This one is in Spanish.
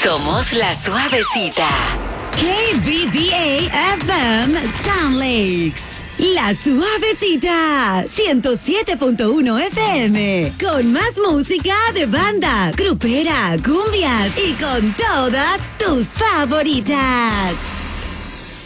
Somos la suavecita. KBBA FM Sound Lakes. La suavecita. 107.1 FM. Con más música de banda, grupera, cumbias y con todas tus favoritas.